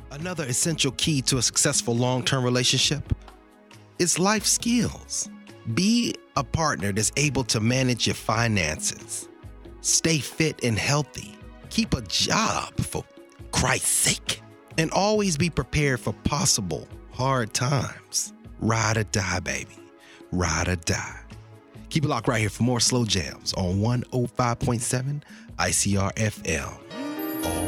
Another essential key to a successful long-term relationship is life skills. Be a partner that's able to manage your finances, stay fit and healthy, keep a job for Christ's sake, and always be prepared for possible hard times. Ride or die, baby. Ride or die. Keep it locked right here for more slow jams on 105.7 ICR FM. All